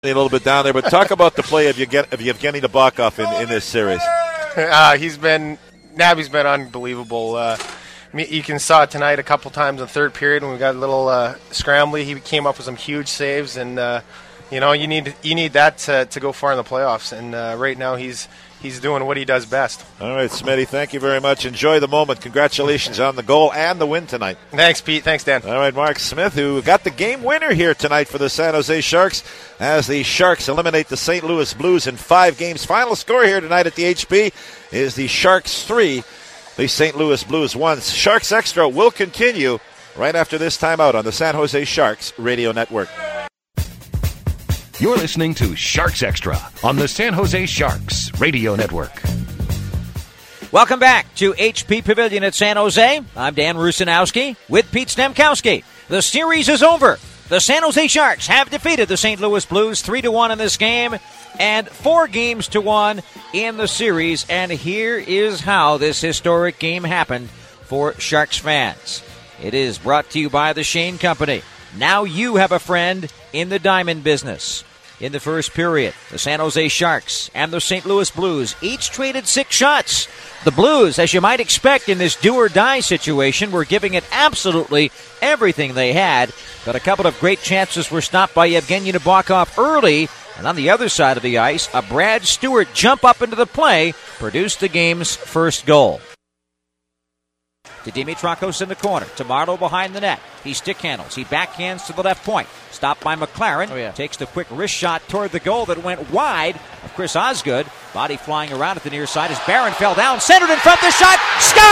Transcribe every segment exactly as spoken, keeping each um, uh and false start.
A little bit down there, but talk about the play of Yevgeny, of Yevgeny Nabokov in, in this series. Uh, he's been, Nabby's been unbelievable. Uh, you can saw it tonight a couple times in the third period when we got a little uh, scrambly. He came up with some huge saves, and uh, you know you need you need that to, to go far in the playoffs. And uh, right now he's he's doing what he does best. All right, Smitty, thank you very much. Enjoy the moment. Congratulations on the goal and the win tonight. Thanks, Pete. Thanks, Dan. All right, Mark Smith, who got the game winner here tonight for the San Jose Sharks as the Sharks eliminate the Saint Louis Blues in five games. Final score here tonight at the H P is the Sharks three, the Saint Louis Blues one. Sharks Extra will continue right after this timeout on the San Jose Sharks Radio Network. You're listening to Sharks Extra on the San Jose Sharks Radio Network. Welcome back to H P Pavilion at San Jose. I'm Dan Rusanowski with Pete Stemkowski. The series is over. The San Jose Sharks have defeated the Saint Louis Blues three to one in this game and four games to one in the series. And here is how this historic game happened for Sharks fans. It is brought to you by the Shane Company. Now you have a friend in the diamond business. In the first period, the San Jose Sharks and the Saint Louis Blues each traded six shots. The Blues, as you might expect in this do-or-die situation, were giving it absolutely everything they had, but a couple of great chances were stopped by Yevgeny Nabokov early, and on the other side of the ice, a Brad Stewart jump up into the play produced the game's first goal. To Dimitrakos in the corner, to Marleau behind the net. He stick handles, he backhands to the left point. Stopped by McLaren, oh, yeah. takes the quick wrist shot toward the goal that went wide of Chris Osgood. Body flying around at the near side as Barron fell down, centered in front, the shot, score!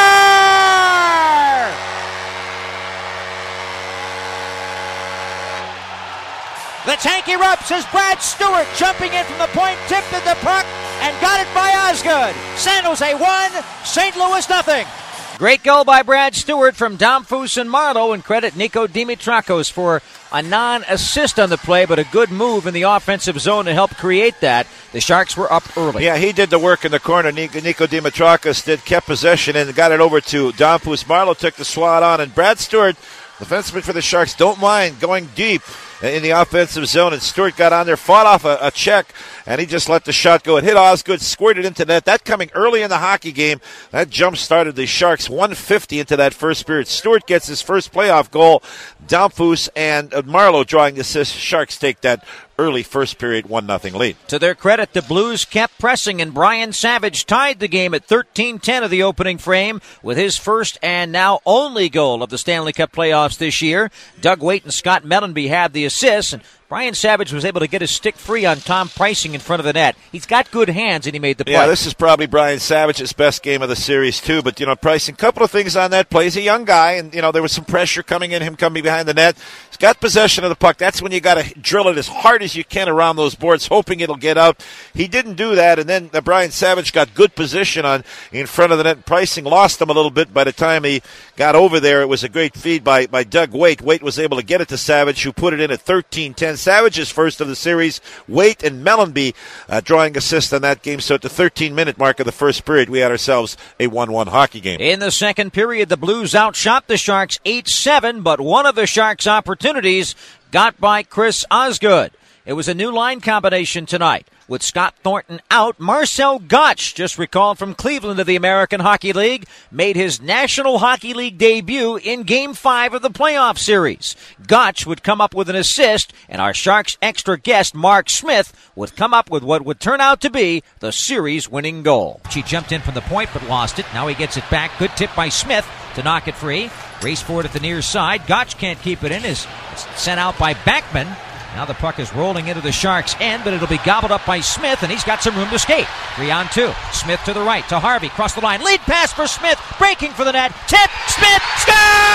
The tank erupts as Brad Stewart jumping in from the point, tipped at the puck, and got it by Osgood. San Jose one, Saint Louis nothing. Great goal by Brad Stewart from Domfus and Marleau, and credit Nico Dimitrakos for a non-assist on the play, but a good move in the offensive zone to help create that. The Sharks were up early. Yeah, he did the work in the corner. Nico, Nico Dimitrakos did, kept possession and got it over to Domfus. Marleau took the swat on, and Brad Stewart, defenseman for the Sharks, don't mind going deep in the offensive zone, and Stewart got on there, fought off a, a check, and he just let the shot go. It hit Osgood, squirted into net. That coming early in the hockey game, that jump started the Sharks one fifty into that first period. Stewart gets his first playoff goal. Domfus and Marleau drawing the assist. Sharks take that early first period one nothing lead. To their credit, the Blues kept pressing, and Brian Savage tied the game at thirteen ten of the opening frame with his first and now only goal of the Stanley Cup playoffs this year. Doug Waite and Scott Mellenby had the assists, and Brian Savage was able to get his stick free on Tom Preissing in front of the net. He's got good hands, and he made the play. Yeah, this is probably Brian Savage's best game of the series, too. But, you know, Preissing, a couple of things on that play. He's a young guy, and, you know, there was some pressure coming in, him coming behind the net. He's got possession of the puck. That's when you got to drill it as hard as you can around those boards, hoping it'll get out. He didn't do that, and then uh, Brian Savage got good position on in front of the net. Preissing lost him a little bit by the time he got over there. It was a great feed by, by Doug Waite. Waite was able to get it to Savage, who put it in at thirteen ten. Savage's first of the series. Waite and Mellenby uh, drawing assist on that game. So at the thirteen-minute mark of the first period, we had ourselves a one one hockey game. In the second period, the Blues outshot the Sharks eight seven, but one of the Sharks' opportunities got by Chris Osgood. It was a new line combination tonight. With Scott Thornton out, Marcel Gottsch, just recalled from Cleveland to the American Hockey League, made his National Hockey League debut in Game five of the playoff series. Gottsch would come up with an assist, and our Sharks extra guest, Mark Smith, would come up with what would turn out to be the series-winning goal. He jumped in from the point but lost it. Now he gets it back. Good tip by Smith to knock it free. Race for it at the near side. Gottsch can't keep it in. It's sent out by Backman. Now the puck is rolling into the Sharks' end, but it'll be gobbled up by Smith, and he's got some room to skate. Three on two. Smith to the right, to Harvey. Cross the line. Lead pass for Smith. Breaking for the net. Tip. Smith. Score!